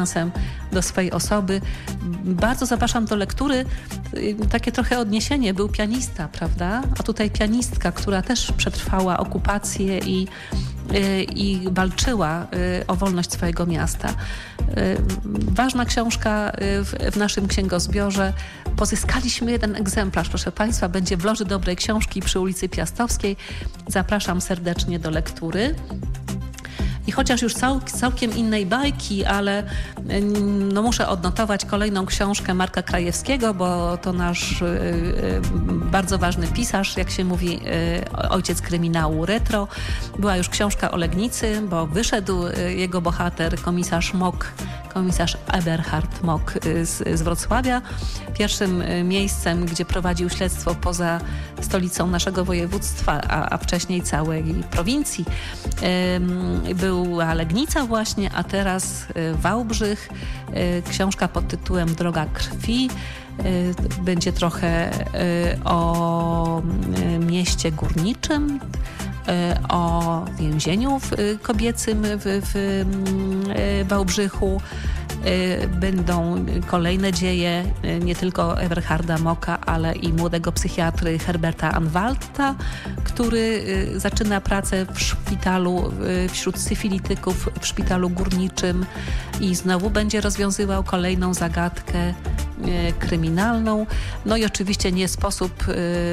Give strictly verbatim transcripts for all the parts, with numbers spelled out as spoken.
dystansem do swojej osoby. Bardzo zapraszam do lektury. Takie trochę odniesienie, był pianista, prawda? A tutaj pianistka, która też przetrwała okupację i, i walczyła o wolność swojego miasta. Ważna książka w, w naszym księgozbiorze. Pozyskaliśmy jeden egzemplarz, proszę Państwa, będzie w Loży Dobrej Książki przy ulicy Piastowskiej. Zapraszam serdecznie do lektury. I chociaż już cał, całkiem innej bajki, ale no, muszę odnotować kolejną książkę Marka Krajewskiego, bo to nasz y, y, bardzo ważny pisarz, jak się mówi, y, ojciec kryminału retro. Była już książka o Legnicy, bo wyszedł y, jego bohater, komisarz Mock, komisarz Eberhard Mock y, z, z Wrocławia. Pierwszym y, miejscem, gdzie prowadził śledztwo poza stolicą naszego województwa, a, a wcześniej całej prowincji, y, był była Legnica właśnie, a teraz Wałbrzych. Książka pod tytułem Droga krwi. Będzie trochę o mieście górniczym, o więzieniu kobiecym w, w Wałbrzychu. Będą kolejne dzieje nie tylko Eberharda Mocka, ale i młodego psychiatry Herberta Anwalta, który zaczyna pracę w szpitalu wśród syfilityków w szpitalu górniczym i znowu będzie rozwiązywał kolejną zagadkę kryminalną. No i oczywiście nie sposób,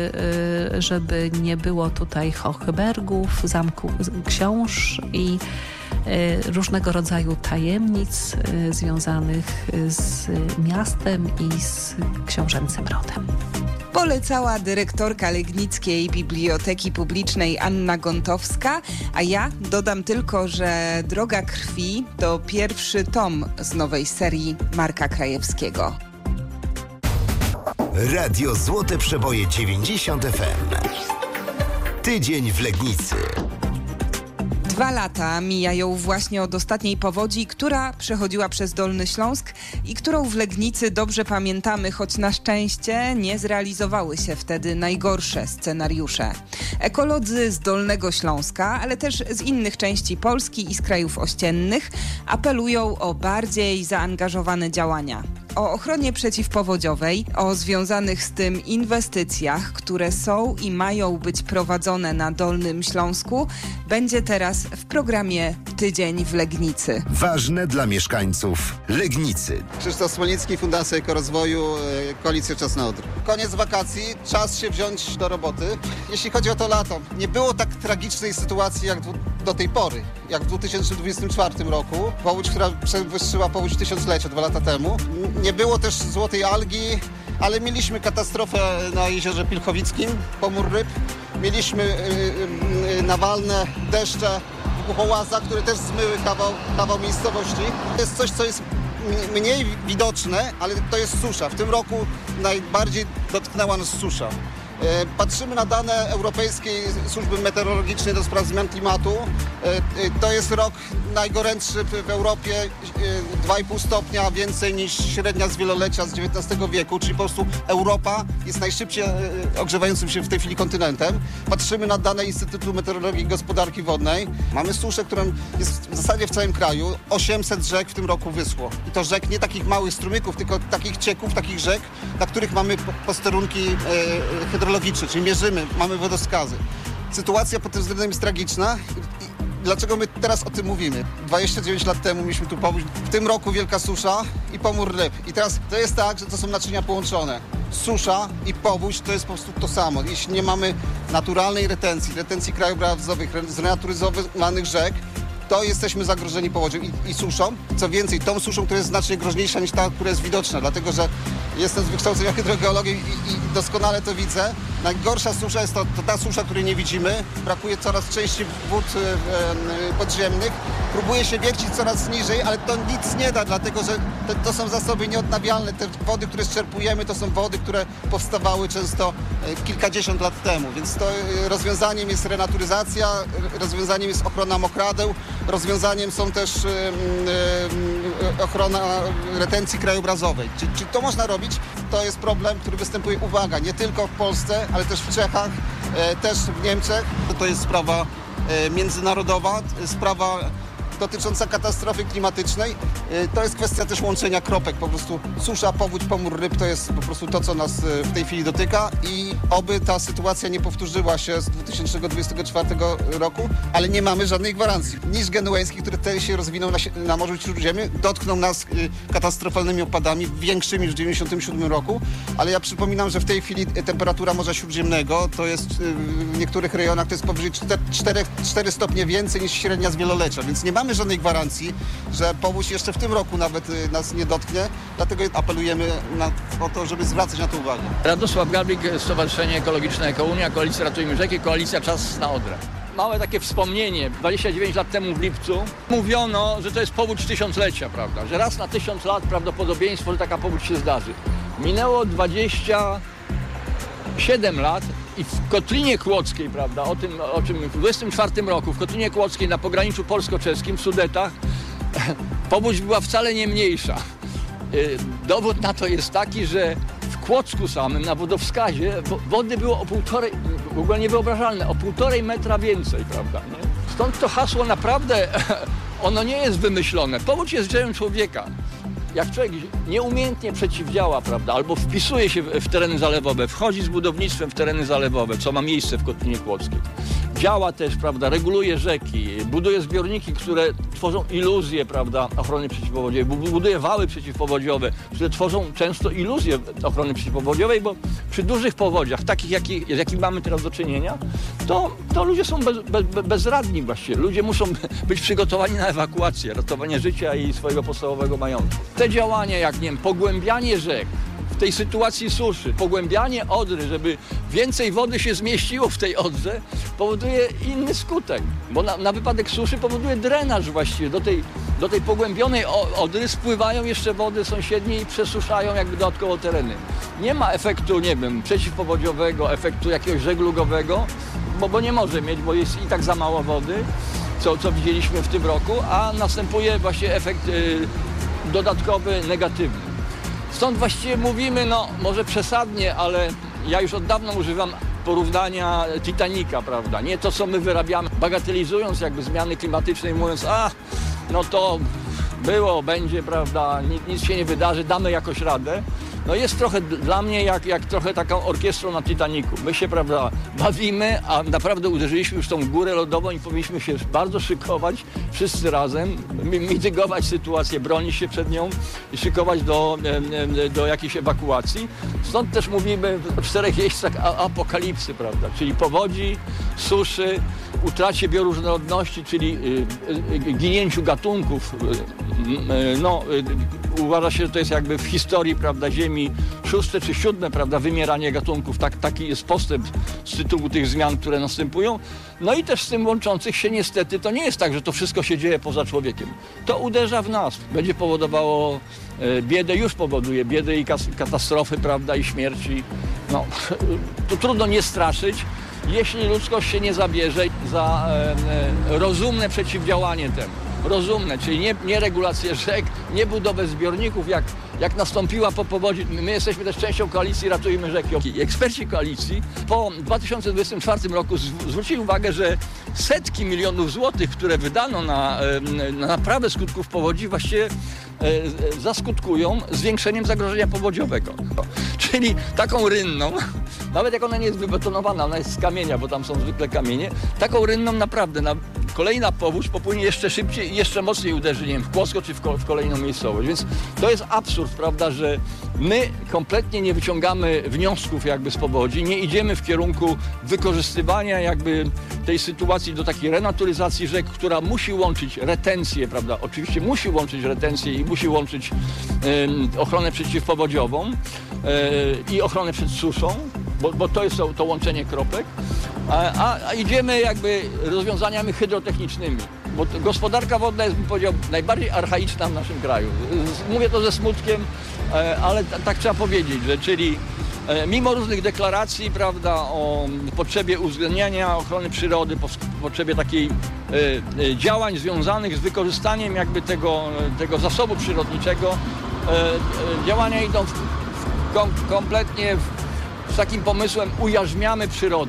żeby nie było tutaj Hochbergów, zamku książ i różnego rodzaju tajemnic związanych z miastem i z książęcym rodem. Polecała dyrektorka Legnickiej Biblioteki Publicznej Anna Gontowska, a ja dodam tylko, że Droga krwi to pierwszy tom z nowej serii Marka Krajewskiego. Radio Złote Przeboje dziewięćdziesiąt F M. Tydzień w Legnicy. Dwa lata mijają właśnie od ostatniej powodzi, która przechodziła przez Dolny Śląsk i którą w Legnicy dobrze pamiętamy, choć na szczęście nie zrealizowały się wtedy najgorsze scenariusze. Ekolodzy z Dolnego Śląska, ale też z innych części Polski i z krajów ościennych apelują o bardziej zaangażowane działania. O ochronie przeciwpowodziowej, o związanych z tym inwestycjach, które są i mają być prowadzone na Dolnym Śląsku, będzie teraz w programie Tydzień w Legnicy. Ważne dla mieszkańców Legnicy. Krzysztof Smolnicki, Fundacja Ekorozwoju, Koalicja Czas na Odwrót. Koniec wakacji, czas się wziąć do roboty. Jeśli chodzi o to lato, nie było tak tragicznej sytuacji jak do tej pory, jak w dwa tysiące dwudziestym czwartym roku. Powódź, która przewyższyła powódź tysiąclecia dwa lata temu. Nie było też złotej algi, ale mieliśmy katastrofę na jeziorze Pilchowickim, pomór ryb. Mieliśmy yy, yy, nawalne deszcze w Głuchołaza, które też zmyły kawał, kawał miejscowości. To jest coś, co jest mniej widoczne, ale to jest susza. W tym roku najbardziej dotknęła nas susza. Patrzymy na dane Europejskiej Służby Meteorologicznej do spraw zmian klimatu. To jest rok najgorętszy w Europie, dwa i pół stopnia więcej niż średnia z wielolecia z dziewiętnastego wieku, czyli po prostu Europa jest najszybciej ogrzewającym się w tej chwili kontynentem. Patrzymy na dane Instytutu Meteorologii i Gospodarki Wodnej. Mamy suszę, która jest w zasadzie w całym kraju. osiemset rzek w tym roku wyschło. I to rzek nie takich małych strumyków, tylko takich cieków, takich rzek, na których mamy posterunki hydrologiczne. Czyli mierzymy, mamy wodoskazy. Sytuacja pod tym względem jest tragiczna. I dlaczego my teraz o tym mówimy? dwadzieścia dziewięć lat temu mieliśmy tu powódź, w tym roku wielka susza i pomór ryb. I teraz to jest tak, że to są naczynia połączone. Susza i powódź to jest po prostu to samo. Jeśli nie mamy naturalnej retencji, retencji krajobrazowych, znaturyzowanych rzek, to jesteśmy zagrożeni powodzią i, i suszą. Co więcej, tą suszą, która jest znacznie groźniejsza niż ta, która jest widoczna, dlatego że jestem z wykształcenia hydrogeologii i, i doskonale to widzę. Najgorsza susza jest to, to ta susza, której nie widzimy. Brakuje coraz częściej wód e, podziemnych. Próbuje się wiercić coraz niżej, ale to nic nie da, dlatego że to, to są zasoby nieodnawialne. Te wody, które zczerpujemy, to są wody, które powstawały często e, kilkadziesiąt lat temu. Więc to e, rozwiązaniem jest renaturyzacja, rozwiązaniem jest ochrona mokradeł, rozwiązaniem są też e, e, ochrona retencji krajobrazowej. Czy, czy to można robić? To jest problem, który występuje, uwaga, nie tylko w Polsce, ale też w Czechach, e, też w Niemczech. To jest sprawa e, międzynarodowa, sprawa dotycząca katastrofy klimatycznej, to jest kwestia też łączenia kropek. Po prostu susza, powódź, pomór ryb to jest po prostu to, co nas w tej chwili dotyka i oby ta sytuacja nie powtórzyła się z dwa tysiące dwudziestego czwartego roku, ale nie mamy żadnej gwarancji. Niż genueński, który tutaj się rozwinął na, na Morzu Śródziemnym, dotknął nas katastrofalnymi opadami, większymi niż w dziewięćdziesiątym siódmym roku, ale ja przypominam, że w tej chwili temperatura Morza Śródziemnego to jest w niektórych rejonach to jest powyżej cztery stopnie więcej niż średnia z wielolecia, więc nie mamy żadnej gwarancji, że powódź jeszcze w tym roku nawet nas nie dotknie, dlatego apelujemy na, o to, żeby zwracać na to uwagę. Radosław Gablik, Stowarzyszenie Ekologiczne Ekounia, Koalicja Ratujmy Rzeki, Koalicja Czas na Odrę. Małe takie wspomnienie, dwadzieścia dziewięć lat temu w lipcu mówiono, że to jest powódź tysiąclecia, prawda, że raz na tysiąc lat prawdopodobieństwo, że taka powódź się zdarzy. Minęło dwadzieścia siedem lat i w Kotlinie Kłodzkiej, prawda, o tym, o czym w dwudziestym czwartym roku w Kotlinie Kłodzkiej na pograniczu polsko-czeskim w Sudetach powódź była wcale nie mniejsza. Dowód na to jest taki, że w Kłodzku samym, na wodowskazie, wody było o półtorej, w ogóle niewyobrażalne, o półtorej metra więcej, prawda, nie? Stąd to hasło naprawdę, ono nie jest wymyślone. Powódź jest dziełem człowieka. Jak człowiek nieumiejętnie przeciwdziała, prawda, albo wpisuje się w, w tereny zalewowe, wchodzi z budownictwem w tereny zalewowe, co ma miejsce w Kotlinie Kłodzkiej, działa też, prawda, reguluje rzeki, buduje zbiorniki, które tworzą iluzję, prawda, ochrony przeciwpowodziowej, buduje wały przeciwpowodziowe, które tworzą często iluzję ochrony przeciwpowodziowej, bo przy dużych powodziach, takich jaki, z jakimi mamy teraz do czynienia, to, to ludzie są bez, bez, bezradni właściwie. Ludzie muszą być przygotowani na ewakuację, ratowanie życia i swojego podstawowego majątku. Te działania, jak nie wiem, pogłębianie rzek, w tej sytuacji suszy, pogłębianie Odry, żeby więcej wody się zmieściło w tej Odrze, powoduje inny skutek, bo na, na wypadek suszy powoduje drenaż właściwie. Do tej, do tej pogłębionej Odry spływają jeszcze wody sąsiednie i przesuszają jakby dodatkowo tereny. Nie ma efektu, nie wiem, przeciwpowodziowego, efektu jakiegoś żeglugowego, bo, bo nie może mieć, bo jest i tak za mało wody, co, co widzieliśmy w tym roku, a następuje właśnie efekt y, dodatkowy, negatywny. Stąd właściwie mówimy, no może przesadnie, ale ja już od dawna używam porównania Titanica, prawda? Nie to, co my wyrabiamy, bagatelizując jakby zmiany klimatyczne i mówiąc, a no to było, będzie, prawda, nic, nic się nie wydarzy, damy jakoś radę. No jest trochę dla mnie jak, jak trochę taką orkiestrą na Titanicu. My się, prawda, bawimy, a naprawdę uderzyliśmy już tą górę lodową i powinniśmy się bardzo szykować wszyscy razem, mitygować sytuację, bronić się przed nią i szykować do, do jakiejś ewakuacji. Stąd też mówimy o czterech jeźdźcach apokalipsy, prawda, czyli powodzi, suszy, utracie bioróżnorodności, czyli ginięciu gatunków. No, uważa się, że to jest jakby w historii, prawda, Ziemi szóste czy siódme, prawda, wymieranie gatunków. Tak, taki jest postęp z tytułu tych zmian, które następują. No i też z tym łączących się niestety, to nie jest tak, że to wszystko się dzieje poza człowiekiem. To uderza w nas. Będzie powodowało e, biedę, już powoduje biedę i katastrofy, prawda, i śmierci. No, to trudno nie straszyć, jeśli ludzkość się nie zabierze za e, e, rozumne przeciwdziałanie temu. Rozumne, czyli nie, nie regulację rzek, nie budowę zbiorników, jak, jak nastąpiła po powodzi. My jesteśmy też częścią koalicji Ratujmy Rzeki. Eksperci koalicji po dwa tysiące dwudziestym czwartym roku zwrócili uwagę, że setki milionów złotych, które wydano na, na naprawę skutków powodzi, właściwie zaskutkują zwiększeniem zagrożenia powodziowego. Czyli taką rynną, nawet jak ona nie jest wybetonowana, ona jest z kamienia, bo tam są zwykle kamienie, taką rynną naprawdę na kolejna powódź popłynie jeszcze szybciej i jeszcze mocniej uderzy, nie wiem, w Kłodzko czy w, ko w kolejną miejscowość. Więc to jest absurd, prawda, że my kompletnie nie wyciągamy wniosków jakby z powodzi, nie idziemy w kierunku wykorzystywania jakby tej sytuacji do takiej renaturyzacji rzek, która musi łączyć retencję, prawda, oczywiście musi łączyć retencję i musi łączyć y, ochronę przeciwpowodziową y, i ochronę przed suszą, bo, bo to jest to, to łączenie kropek. A, a idziemy jakby rozwiązaniami hydrotechnicznymi, bo gospodarka wodna jest, bym powiedział, najbardziej archaiczna w naszym kraju. Mówię to ze smutkiem, ale tak trzeba powiedzieć, że czyli mimo różnych deklaracji, prawda, o potrzebie uwzględniania ochrony przyrody, potrzebie takiej działań związanych z wykorzystaniem jakby tego, tego zasobu przyrodniczego, działania idą w, w, kom, kompletnie w, z takim pomysłem ujarzmiamy przyrodę.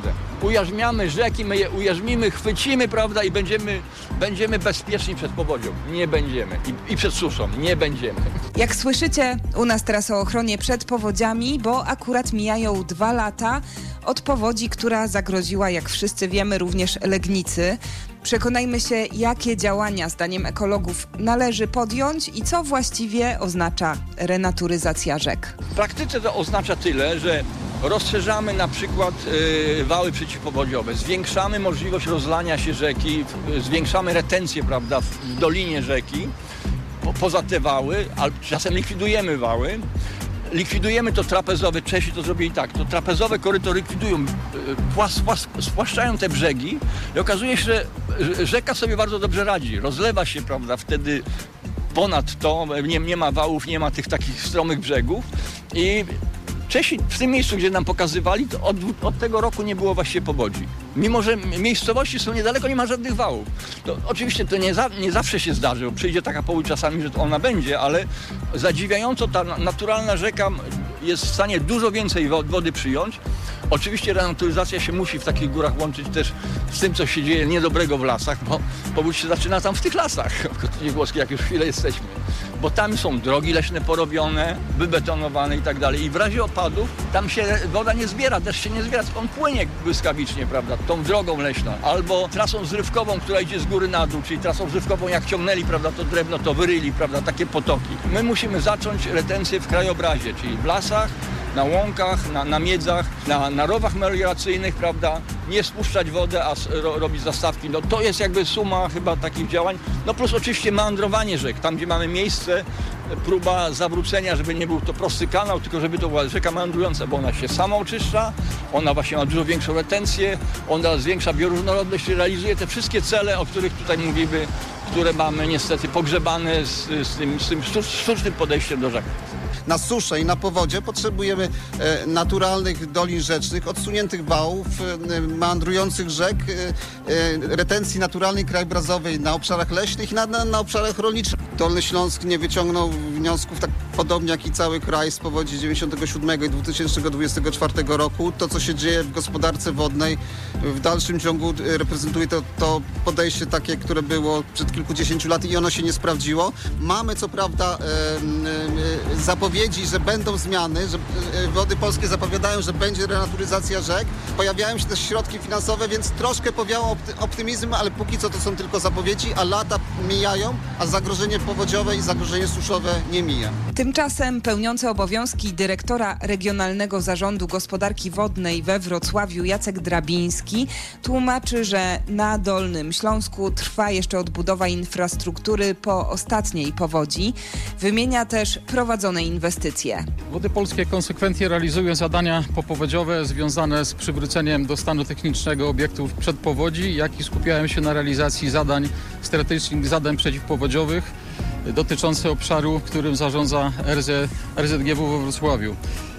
ujarzmiamy rzeki, my je ujarzmimy, chwycimy, prawda, i będziemy, będziemy bezpieczni przed powodzią. Nie będziemy. I, I przed suszą. Nie będziemy. Jak słyszycie, u nas teraz o ochronie przed powodziami, bo akurat mijają dwa lata od powodzi, która zagroziła, jak wszyscy wiemy, również Legnicy. Przekonajmy się, jakie działania zdaniem ekologów należy podjąć i co właściwie oznacza renaturyzacja rzek. W praktyce to oznacza tyle, że rozszerzamy na przykład y, wały przeciwpowodziowe, zwiększamy możliwość rozlania się rzeki, w, zwiększamy retencję, prawda, w, w dolinie rzeki, po, poza te wały, a czasem likwidujemy wały. Likwidujemy to trapezowe, Czesi to zrobili tak, to trapezowe koryto likwidują, płas, płas, spłaszczają te brzegi i okazuje się, że rzeka sobie bardzo dobrze radzi, rozlewa się, prawda, wtedy ponad to, nie, nie ma wałów, nie ma tych takich stromych brzegów i Czesi w tym miejscu, gdzie nam pokazywali, to od, od tego roku nie było właściwie powodzi. Mimo że miejscowości są niedaleko, nie ma żadnych wałów. To oczywiście to nie, za, nie zawsze się zdarzy, bo przyjdzie taka powódź czasami, że to ona będzie, ale zadziwiająco ta naturalna rzeka jest w stanie dużo więcej wody przyjąć. Oczywiście renaturyzacja się musi w takich górach łączyć też z tym, co się dzieje niedobrego w lasach, bo powódź się zaczyna tam w tych lasach, w Kotlinie Głowskiej, jak już chwilę jesteśmy. Bo tam są drogi leśne porobione, wybetonowane i tak dalej. I w razie opadów tam się woda nie zbiera, też się nie zbiera, on płynie błyskawicznie, prawda, tą drogą leśną. Albo trasą zrywkową, która idzie z góry na dół, czyli trasą zrywkową, jak ciągnęli, prawda, to drewno, to wyryli, prawda, takie potoki. My musimy zacząć retencję w krajobrazie, czyli w lasach, na łąkach, na, na miedzach, na, na rowach melioracyjnych, prawda, nie spuszczać wodę, a ro, robić zastawki. No to jest jakby suma chyba takich działań. No plus oczywiście meandrowanie rzek, tam gdzie mamy miejsce, próba zawrócenia, żeby nie był to prosty kanał, tylko żeby to była rzeka meandrująca, bo ona się sama oczyszcza, ona właśnie ma dużo większą retencję, ona zwiększa bioróżnorodność, realizuje te wszystkie cele, o których tutaj mówimy, które mamy niestety pogrzebane z, z, tym, z tym sztucznym podejściem do rzek. Na suszę i na powodzie potrzebujemy e, naturalnych dolin rzecznych, odsuniętych wałów, e, meandrujących rzek, e, e, retencji naturalnej krajobrazowej na obszarach leśnych i na, na, na obszarach rolniczych. Dolny Śląsk nie wyciągnął wniosków tak podobnie jak i cały kraj z powodzi dziewięćdziesiątego siódmego i dwa tysiące dwudziestego czwartego roku. To, co się dzieje w gospodarce wodnej, w dalszym ciągu reprezentuje to, to podejście takie, które było przed kilkudziesięciu laty i ono się nie sprawdziło. Mamy co prawda e, e, zapowiedzi, że będą zmiany, że e, Wody Polskie zapowiadają, że będzie renaturyzacja rzek. Pojawiają się też środki finansowe, więc troszkę powiało optymizm, ale póki co to są tylko zapowiedzi, a lata mijają, a zagrożenie powodziowe i zagrożenie suszowe nie mija. Tymczasem pełniący obowiązki dyrektora Regionalnego Zarządu Gospodarki Wodnej we Wrocławiu Jacek Drabiński tłumaczy, że na Dolnym Śląsku trwa jeszcze odbudowa infrastruktury po ostatniej powodzi. Wymienia też prowadzone inwestycje. Wody Polskie konsekwentnie realizują zadania popowodziowe związane z przywróceniem do stanu technicznego obiektów przed powodzi, jak i skupiają się na realizacji zadań strategicznych, zadań przeciwpowodziowych dotyczące obszaru, którym zarządza R Z G W we Wrocławiu.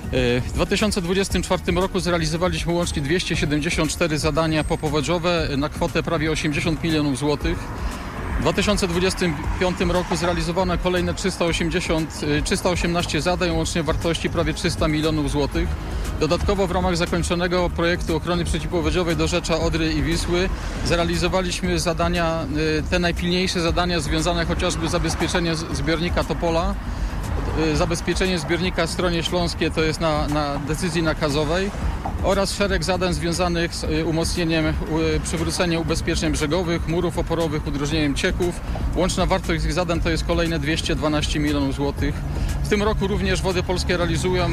W dwa tysiące dwudziestym czwartym roku zrealizowaliśmy łącznie dwieście siedemdziesiąt cztery zadania popowodziowe na kwotę prawie osiemdziesiąt milionów złotych. W dwa tysiące dwudziestym piątym roku zrealizowano kolejne trzysta osiemdziesiąt, trzysta osiemnaście zadań o łącznej wartości prawie trzysta milionów złotych. Dodatkowo w ramach zakończonego projektu ochrony przeciwpowodziowej dorzecza Odry i Wisły zrealizowaliśmy zadania, te najpilniejsze zadania związane chociażby z zabezpieczeniem zbiornika Topola, zabezpieczenie zbiornika w stronie śląskiej, to jest na, na decyzji nakazowej, oraz szereg zadań związanych z umocnieniem, przywróceniem ubezpieczeń brzegowych, murów oporowych, udrożnieniem cieków. Łączna wartość tych zadań to jest kolejne dwieście dwanaście milionów złotych. W tym roku również Wody Polskie realizują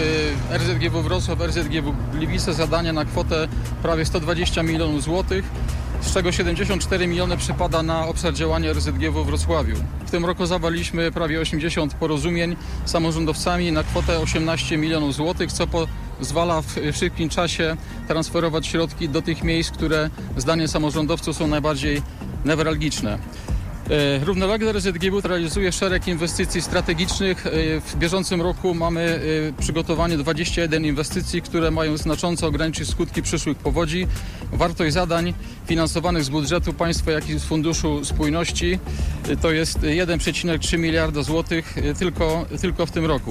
R Z G W Wrocław, R Z G W Gliwice zadania na kwotę prawie sto dwadzieścia milionów złotych, z czego siedemdziesiąt cztery miliony przypada na obszar działania R Z G W we Wrocławiu. W tym roku zawarliśmy prawie osiemdziesiąt porozumień z samorządowcami na kwotę osiemnaście milionów złotych, co pozwala w szybkim czasie transferować środki do tych miejsc, które zdaniem samorządowców są najbardziej newralgiczne. Równolegle R Z G W realizuje szereg inwestycji strategicznych. W bieżącym roku mamy przygotowanie dwadzieścia jeden inwestycji, które mają znacząco ograniczyć skutki przyszłych powodzi. Wartość zadań finansowanych z budżetu państwa, jak i z Funduszu Spójności to jest jeden przecinek trzy miliarda złotych tylko, tylko w tym roku.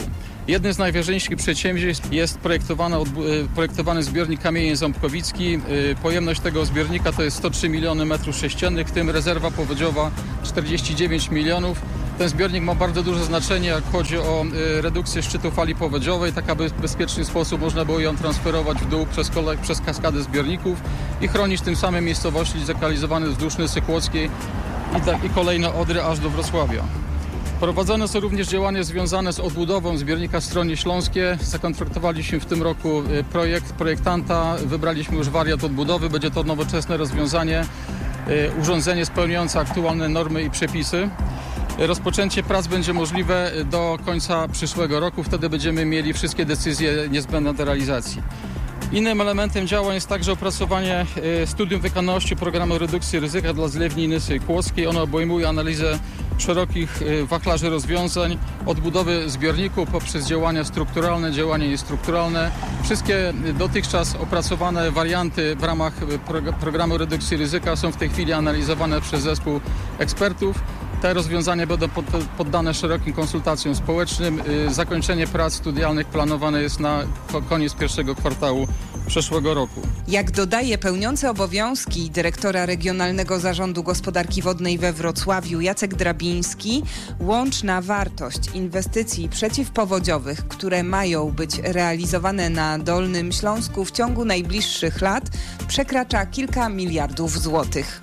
Jednym z najważniejszych przedsięwzięć jest projektowany, projektowany zbiornik Kamień Ząbkowicki. Pojemność tego zbiornika to jest sto trzy miliony metrów sześciennych, w tym rezerwa powodziowa czterdzieści dziewięć milionów. Ten zbiornik ma bardzo duże znaczenie, jak chodzi o redukcję szczytu fali powodziowej, tak aby w bezpieczny sposób można było ją transferować w dół przez, kole, przez kaskadę zbiorników i chronić tym samym miejscowości zlokalizowane wzdłuż Nysy Kłodzkiej i, tak, i kolejne Odry aż do Wrocławia. Prowadzone są również działania związane z odbudową zbiornika w Stronie Śląskie. Zakontraktowaliśmy w tym roku projekt projektanta, wybraliśmy już wariant odbudowy. Będzie to nowoczesne rozwiązanie, urządzenie spełniające aktualne normy i przepisy. Rozpoczęcie prac będzie możliwe do końca przyszłego roku. Wtedy będziemy mieli wszystkie decyzje niezbędne do realizacji. Innym elementem działań jest także opracowanie studium wykonalności programu redukcji ryzyka dla zlewni Nysy Kłodzkiej. Ono obejmuje analizę szerokich wachlarzy rozwiązań, odbudowy zbiorniku poprzez działania strukturalne, działania niestrukturalne. Wszystkie dotychczas opracowane warianty w ramach programu redukcji ryzyka są w tej chwili analizowane przez zespół ekspertów. Te rozwiązania będą poddane szerokim konsultacjom społecznym. Zakończenie prac studialnych planowane jest na koniec pierwszego kwartału przyszłego roku. Jak dodaje pełniący obowiązki dyrektora Regionalnego Zarządu Gospodarki Wodnej we Wrocławiu Jacek Drabiński, łączna wartość inwestycji przeciwpowodziowych, które mają być realizowane na Dolnym Śląsku w ciągu najbliższych lat, przekracza kilka miliardów złotych.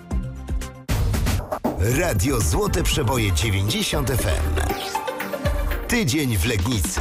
Radio Złote Przeboje dziewięćdziesiąt F M. Tydzień w Legnicy.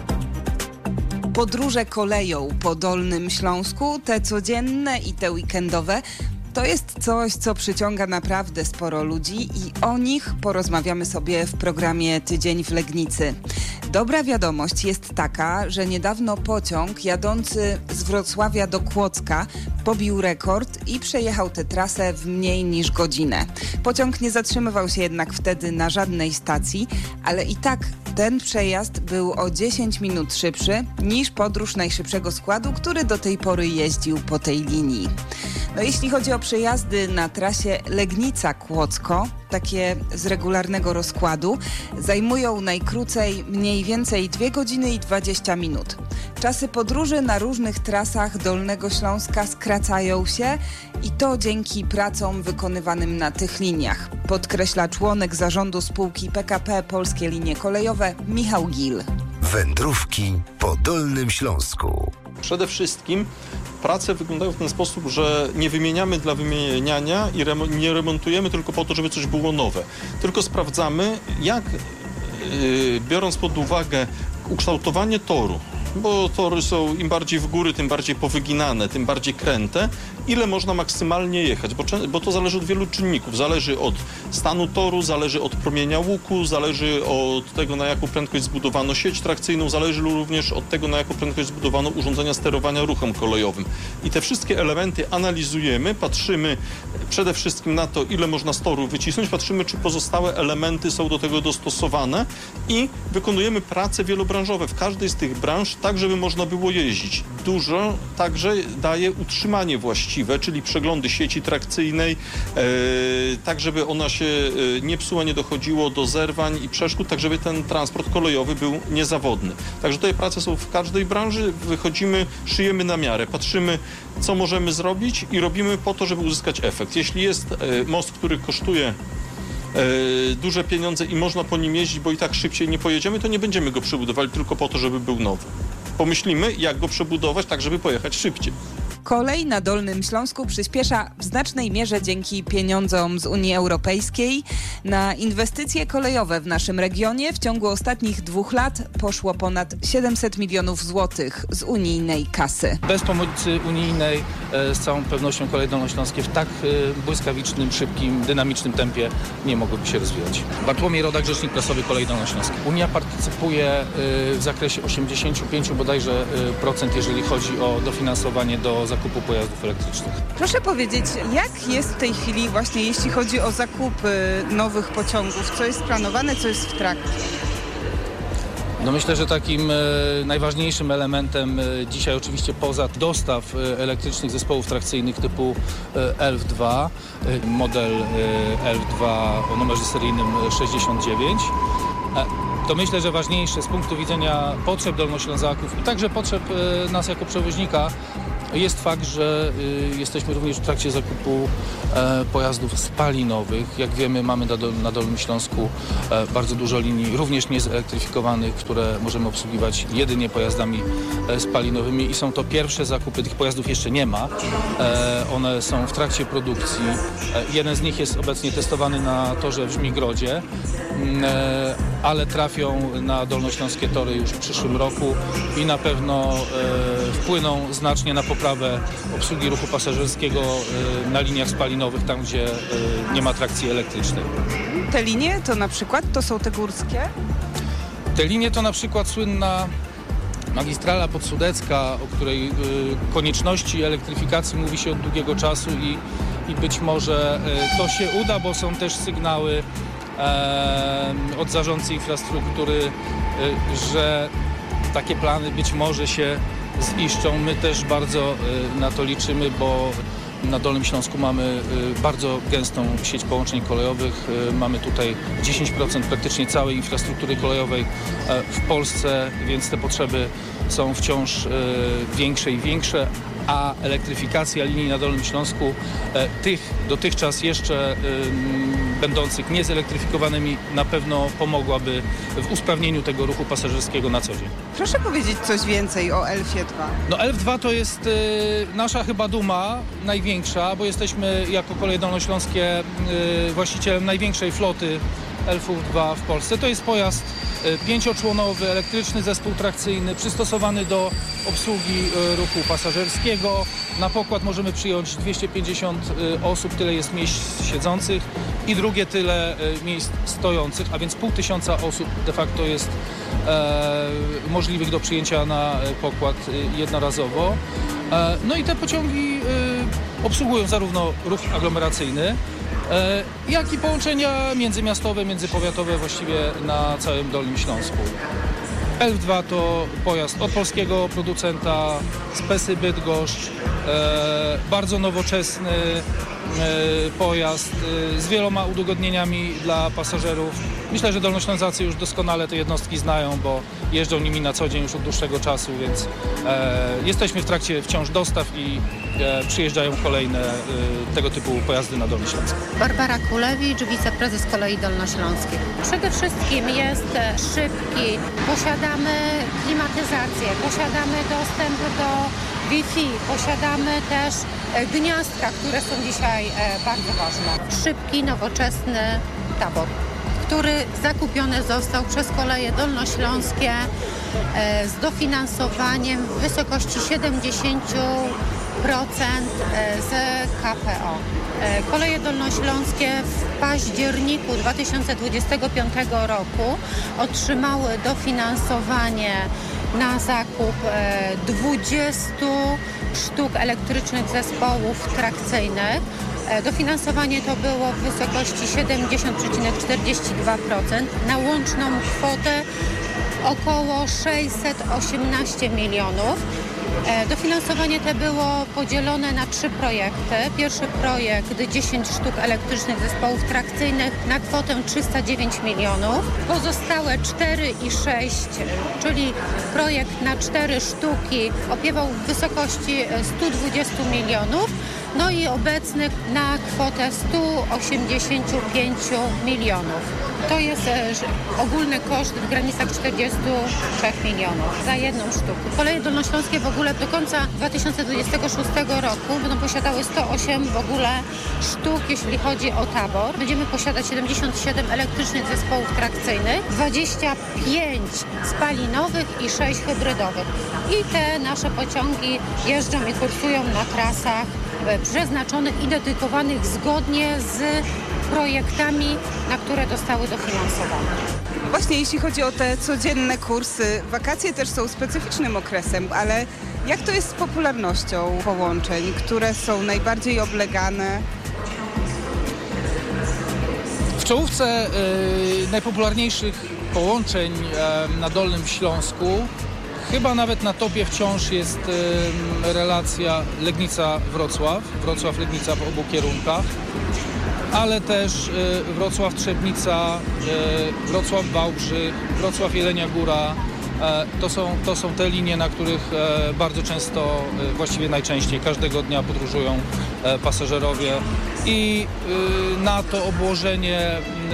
Podróże koleją po Dolnym Śląsku, te codzienne i te weekendowe, to jest coś, co przyciąga naprawdę sporo ludzi i o nich porozmawiamy sobie w programie Tydzień w Legnicy. Dobra wiadomość jest taka, że niedawno pociąg jadący z Wrocławia do Kłodzka pobił rekord i przejechał tę trasę w mniej niż godzinę. Pociąg nie zatrzymywał się jednak wtedy na żadnej stacji, ale i tak ten przejazd był o dziesięć minut szybszy niż podróż najszybszego składu, który do tej pory jeździł po tej linii. No, jeśli chodzi o przejazdy na trasie Legnica-Kłodzko, takie z regularnego rozkładu, zajmują najkrócej mniej więcej dwie godziny i dwadzieścia minut. Czasy podróży na różnych trasach Dolnego Śląska skracają się i to dzięki pracom wykonywanym na tych liniach, podkreśla członek zarządu spółki P K P Polskie Linie Kolejowe Michał Gil. Wędrówki po Dolnym Śląsku. Przede wszystkim prace wyglądają w ten sposób, że nie wymieniamy dla wymieniania i remo- nie remontujemy tylko po to, żeby coś było nowe. Tylko sprawdzamy, jak yy, biorąc pod uwagę ukształtowanie toru, bo tory są im bardziej w góry, tym bardziej powyginane, tym bardziej kręte, ile można maksymalnie jechać, bo, bo to zależy od wielu czynników. Zależy od stanu toru, zależy od promienia łuku, zależy od tego, na jaką prędkość zbudowano sieć trakcyjną, zależy również od tego, na jaką prędkość zbudowano urządzenia sterowania ruchem kolejowym. I te wszystkie elementy analizujemy, patrzymy przede wszystkim na to, ile można z toru wycisnąć, patrzymy, czy pozostałe elementy są do tego dostosowane i wykonujemy prace wielobranżowe w każdej z tych branż, tak żeby można było jeździć. Dużo także daje utrzymanie właściwe, czyli przeglądy sieci trakcyjnej, e, tak żeby ona się e, nie psuła, nie dochodziło do zerwań i przeszkód, tak żeby ten transport kolejowy był niezawodny. Także tutaj prace są w każdej branży, wychodzimy, szyjemy na miarę, patrzymy, co możemy zrobić i robimy po to, żeby uzyskać efekt. Jeśli jest e, most, który kosztuje e, duże pieniądze i można po nim jeździć, bo i tak szybciej nie pojedziemy, to nie będziemy go przebudowali tylko po to, żeby był nowy. Pomyślimy, jak go przebudować, tak żeby pojechać szybciej. Kolej na Dolnym Śląsku przyspiesza w znacznej mierze dzięki pieniądzom z Unii Europejskiej. Na inwestycje kolejowe w naszym regionie w ciągu ostatnich dwóch lat poszło ponad siedemset milionów złotych z unijnej kasy. Bez pomocy unijnej z całą pewnością kolej dolnośląskie w tak błyskawicznym, szybkim, dynamicznym tempie nie mogłyby się rozwijać. Bartłomiej Rodak, rzecznik prasowy Kolei Dolnośląskiej. Unia partycypuje w zakresie osiemdziesiąt pięć bodajże procent, jeżeli chodzi o dofinansowanie do zakupu pojazdów elektrycznych. Proszę powiedzieć, jak jest w tej chwili właśnie jeśli chodzi o zakupy nowych pociągów? Co jest planowane, co jest w trakcie? No myślę, że takim e, najważniejszym elementem e, dzisiaj oczywiście poza dostaw e, elektrycznych zespołów trakcyjnych typu e, Elf dwa, e, model e, Elf dwa o numerze seryjnym sześćdziesiąt dziewięć, e, to myślę, że ważniejsze z punktu widzenia potrzeb Dolnoślązaków i także potrzeb nas jako przewoźnika jest fakt, że y, jesteśmy również w trakcie zakupu e, pojazdów spalinowych. Jak wiemy, mamy na, do, na Dolnym Śląsku e, bardzo dużo linii również niezelektryfikowanych, które możemy obsługiwać jedynie pojazdami e, spalinowymi i są to pierwsze zakupy. Tych pojazdów jeszcze nie ma. E, one są w trakcie produkcji. E, jeden z nich jest obecnie testowany na torze w Żmigrodzie, e, ale trafią na dolnośląskie tory już w przyszłym roku i na pewno e, wpłyną znacznie na poprawę obsługi ruchu pasażerskiego y, na liniach spalinowych, tam gdzie y, nie ma trakcji elektrycznej. Te linie to na przykład, to są te górskie? Te linie to na przykład słynna magistrala podsudecka, o której y, konieczności elektryfikacji mówi się od długiego czasu i, i być może y, to się uda, bo są też sygnały y, od zarządcy infrastruktury, y, że takie plany być może się ziszczą. My też bardzo y, na to liczymy, bo na Dolnym Śląsku mamy y, bardzo gęstą sieć połączeń kolejowych. Y, mamy tutaj dziesięć procent praktycznie całej infrastruktury kolejowej y, w Polsce, więc te potrzeby są wciąż y, większe i większe, a elektryfikacja linii na Dolnym Śląsku, y, tych dotychczas jeszcze y, będących niezelektryfikowanymi, na pewno pomogłaby w usprawnieniu tego ruchu pasażerskiego na co dzień. Proszę powiedzieć coś więcej o Elfie dwa. No Elf dwa to jest y, nasza chyba duma największa, bo jesteśmy jako Koleje Dolnośląskie y, właścicielem największej floty Elfów dwa w Polsce. To jest pojazd y, pięcioczłonowy, elektryczny zespół trakcyjny, przystosowany do obsługi y, ruchu pasażerskiego. Na pokład możemy przyjąć dwieście pięćdziesiąt y, osób, tyle jest miejsc siedzących i drugie tyle y, miejsc stojących, a więc pół tysiąca osób de facto jest e, możliwych do przyjęcia na pokład y, jednorazowo. E, no i te pociągi y, obsługują zarówno ruch aglomeracyjny, e, jak i połączenia międzymiastowe, międzypowiatowe właściwie na całym Dolnym Śląsku. Elf dwa to pojazd od polskiego producenta z Pesy Bydgoszcz, e, bardzo nowoczesny e, pojazd e, z wieloma udogodnieniami dla pasażerów. Myślę, że Dolnoślązacy już doskonale te jednostki znają, bo jeżdżą nimi na co dzień już od dłuższego czasu, więc e, jesteśmy w trakcie wciąż dostaw i e, przyjeżdżają kolejne e, tego typu pojazdy na Dolny Śląsk. Barbara Kulewicz, wiceprezes Kolei Dolnośląskich. Przede wszystkim jest szybki, posiadamy klimatyzację, posiadamy dostęp do Wi-Fi, posiadamy też gniazdka, które są dzisiaj bardzo ważne. Szybki, nowoczesny tabor, który zakupiony został przez Koleje Dolnośląskie z dofinansowaniem w wysokości siedemdziesiąt procent z K P O. Koleje Dolnośląskie w październiku dwa tysiące dwudziestego piątego roku otrzymały dofinansowanie na zakup dwudziestu sztuk elektrycznych zespołów trakcyjnych. Dofinansowanie to było w wysokości siedemdziesiąt przecinek czterdzieści dwa procent na łączną kwotę około sześćset osiemnaście milionów. Dofinansowanie te było podzielone na trzy projekty. Pierwszy projekt dziesięć sztuk elektrycznych zespołów trakcyjnych na kwotę trzysta dziewięć milionów. Pozostałe cztery i sześć, czyli projekt na cztery sztuki opiewał w wysokości sto dwadzieścia milionów. No i obecny na kwotę sto osiemdziesiąt pięć milionów. To jest ogólny koszt w granicach czterdzieści trzy milionów za jedną sztukę. Koleje Dolnośląskie w ogóle do końca dwa tysiące dwudziestego szóstego roku będą posiadały sto osiem w ogóle sztuk, jeśli chodzi o tabor. Będziemy posiadać siedemdziesiąt siedem elektrycznych zespołów trakcyjnych, dwadzieścia pięć spalinowych i sześć hybrydowych. I te nasze pociągi jeżdżą i kursują na trasach przeznaczonych i dedykowanych zgodnie z projektami, na które zostały dofinansowane. Właśnie jeśli chodzi o te codzienne kursy, wakacje też są specyficznym okresem, ale jak to jest z popularnością połączeń, które są najbardziej oblegane? W czołówce y, najpopularniejszych połączeń y, na Dolnym Śląsku chyba nawet na topie wciąż jest y, relacja Legnica-Wrocław, Wrocław-Legnica w obu kierunkach. ale też Wrocław-Trzebnica, Wrocław-Wałbrzych, Wrocław-Jelenia Góra. To są, to są te linie, na których bardzo często, właściwie najczęściej, każdego dnia podróżują pasażerowie i na to obłożenie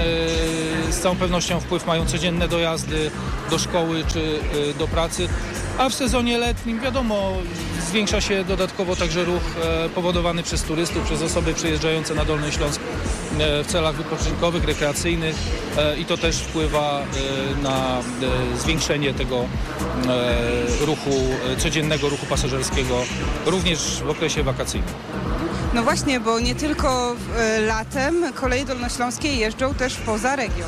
z całą pewnością wpływ mają codzienne dojazdy do szkoły czy do pracy, a w sezonie letnim wiadomo, zwiększa się dodatkowo także ruch powodowany przez turystów, przez osoby przyjeżdżające na Dolny Śląsk w celach wypoczynkowych, rekreacyjnych i to też wpływa na zwiększenie tego ruchu, codziennego ruchu pasażerskiego, również w okresie wakacyjnym. No właśnie, bo nie tylko latem koleje dolnośląskie jeżdżą też poza region.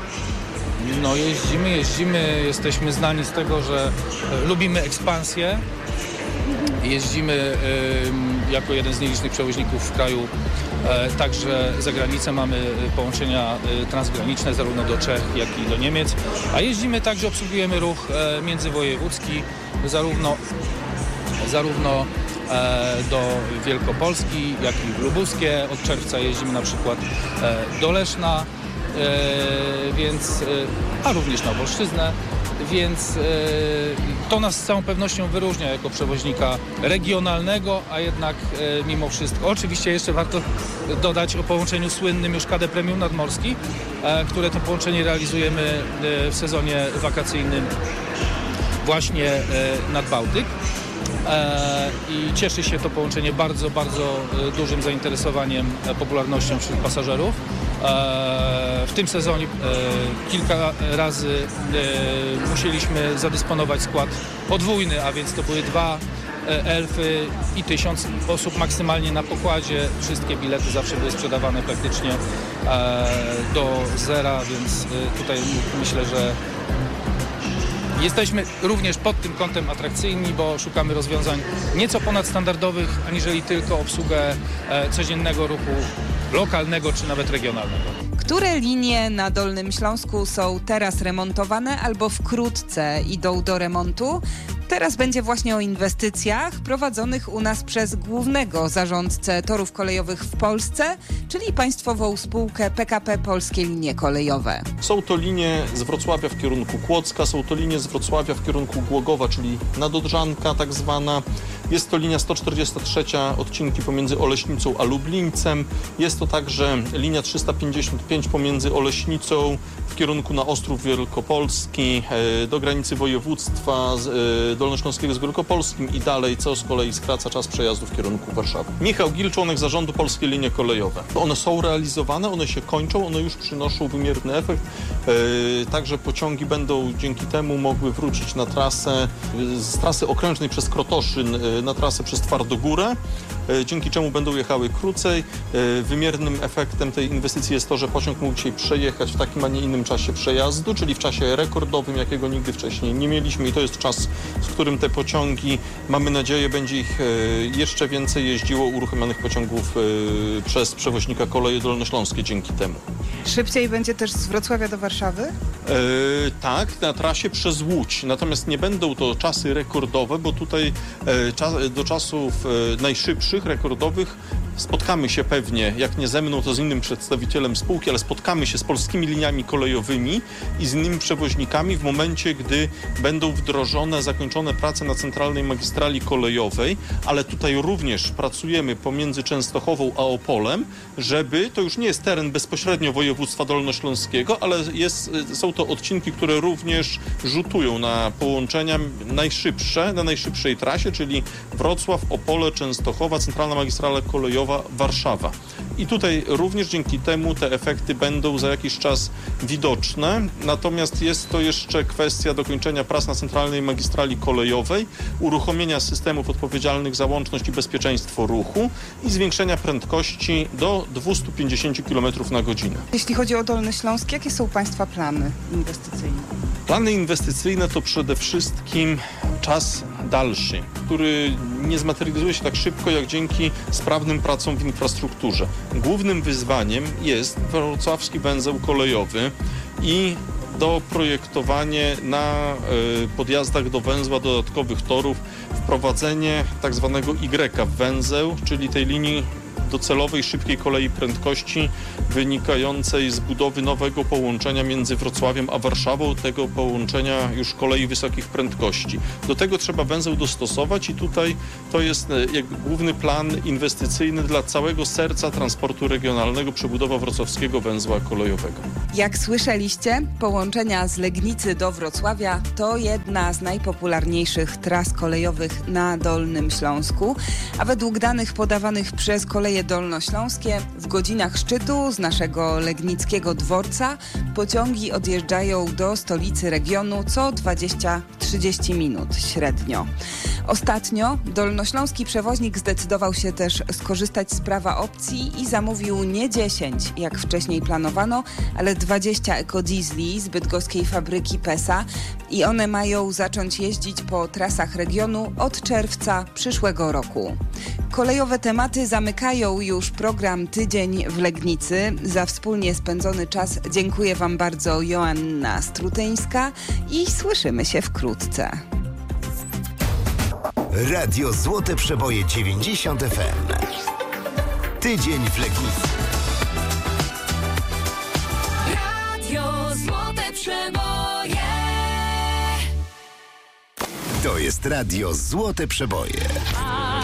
No jeździmy, jeździmy, jesteśmy znani z tego, że lubimy ekspansję. Jeździmy y, jako jeden z nielicznych przewoźników w kraju y, także za granicę. Mamy połączenia y, transgraniczne zarówno do Czech, jak i do Niemiec. A jeździmy także, obsługujemy ruch y, międzywojewódzki, zarówno, zarówno y, do Wielkopolski, jak i w Lubuskie. Od czerwca jeździmy na przykład y, do Leszna, y, więc, y, a również na Opolszczyznę. Więc y, to nas z całą pewnością wyróżnia jako przewoźnika regionalnego, a jednak y, mimo wszystko. Oczywiście jeszcze warto dodać o połączeniu słynnym już K D Premium Nadmorski, y, które to połączenie realizujemy y, w sezonie wakacyjnym właśnie y, nad Bałtyk. I cieszy się to połączenie bardzo, bardzo dużym zainteresowaniem, popularnością wśród pasażerów. W tym sezonie kilka razy musieliśmy zadysponować skład podwójny, a więc to były dwa elfy i tysiąc osób maksymalnie na pokładzie. Wszystkie bilety zawsze były sprzedawane praktycznie do zera, więc tutaj myślę, że jesteśmy również pod tym kątem atrakcyjni, bo szukamy rozwiązań nieco ponadstandardowych, aniżeli tylko obsługę e, codziennego ruchu lokalnego czy nawet regionalnego. Które linie na Dolnym Śląsku są teraz remontowane albo wkrótce idą do remontu? Teraz będzie właśnie o inwestycjach prowadzonych u nas przez głównego zarządcę torów kolejowych w Polsce, czyli państwową spółkę P K P Polskie Linie Kolejowe. Są to linie z Wrocławia w kierunku Kłodzka, są to linie z Wrocławia w kierunku Głogowa, czyli Nadodrzanka tak zwana. Jest to linia sto czterdzieści trzy, odcinki pomiędzy Oleśnicą a Lublińcem. Jest to także linia trzysta pięćdziesiąt pięć pomiędzy Oleśnicą w kierunku na Ostrów Wielkopolski, do granicy województwa dolnośląskiego z Wielkopolskim i dalej, co z kolei skraca czas przejazdu w kierunku Warszawy. Michał Gil, członek zarządu Polskie Linie Kolejowe. One są realizowane, one się kończą, one już przynoszą wymierny efekt. Także pociągi będą dzięki temu mogły wrócić na trasę z trasy okrężnej przez Krotoszyn na trasę przez Twardogórę, dzięki czemu będą jechały krócej. Wymiernym efektem tej inwestycji jest to, że pociąg mógł dzisiaj przejechać w takim, a nie innym czasie przejazdu, czyli w czasie rekordowym, jakiego nigdy wcześniej nie mieliśmy i to jest czas, z którym te pociągi, mamy nadzieję, będzie ich jeszcze więcej jeździło, uruchomionych pociągów przez przewoźnika Koleje Dolnośląskie dzięki temu. Szybciej będzie też z Wrocławia do Warszawy? E, tak, na trasie przez Łódź. Natomiast nie będą to czasy rekordowe, bo tutaj e, czas, do czasów e, najszybszych, rekordowych spotkamy się pewnie, jak nie ze mną, to z innym przedstawicielem spółki, ale spotkamy się z polskimi liniami kolejowymi i z innymi przewoźnikami w momencie, gdy będą wdrożone, zakończone prace na centralnej magistrali kolejowej, ale tutaj również pracujemy pomiędzy Częstochową a Opolem, żeby, to już nie jest teren bezpośrednio województwa dolnośląskiego, ale jest, są to odcinki, które również rzutują na połączenia najszybsze, na najszybszej trasie, czyli Wrocław, Opole, Częstochowa, centralna magistrala kolejowa, Warszawa. I tutaj również dzięki temu te efekty będą za jakiś czas widoczne. Natomiast jest to jeszcze kwestia dokończenia prac na centralnej magistrali kolejowej, uruchomienia systemów odpowiedzialnych za łączność i bezpieczeństwo ruchu i zwiększenia prędkości do dwieście pięćdziesiąt kilometrów na godzinę. Jeśli chodzi o Dolny Śląsk, jakie są Państwa plany inwestycyjne? Plany inwestycyjne to przede wszystkim czas dalszy, który nie zmaterializuje się tak szybko jak dzięki sprawnym pracom w infrastrukturze. Głównym wyzwaniem jest wrocławski węzeł kolejowy i doprojektowanie na y, podjazdach do węzła dodatkowych torów, wprowadzenie tak zwanego Y w węzeł, czyli tej linii docelowej szybkiej kolei prędkości wynikającej z budowy nowego połączenia między Wrocławiem a Warszawą, tego połączenia już kolei wysokich prędkości. Do tego trzeba węzeł dostosować i tutaj to jest jakby główny plan inwestycyjny dla całego serca transportu regionalnego, przebudowa wrocławskiego węzła kolejowego. Jak słyszeliście, połączenia z Legnicy do Wrocławia to jedna z najpopularniejszych tras kolejowych na Dolnym Śląsku, a według danych podawanych przez Koleje Dolnośląskie w godzinach szczytu z naszego legnickiego dworca pociągi odjeżdżają do stolicy regionu co dwadzieścia trzydzieści minut średnio. Ostatnio dolnośląski przewoźnik zdecydował się też skorzystać z prawa opcji i zamówił nie dziesięć, jak wcześniej planowano, ale dwadzieścia ekodiesli z bydgoskiej fabryki Pesa i one mają zacząć jeździć po trasach regionu od czerwca przyszłego roku. Kolejowe tematy zamykają już program Tydzień w Legnicy. Za wspólnie spędzony czas dziękuję Wam bardzo, Joanna Strutyńska, i słyszymy się wkrótce. Radio Złote Przeboje dziewięćdziesiąt F M. Tydzień w Legnicy. Radio Złote Przeboje. To jest Radio Złote Przeboje.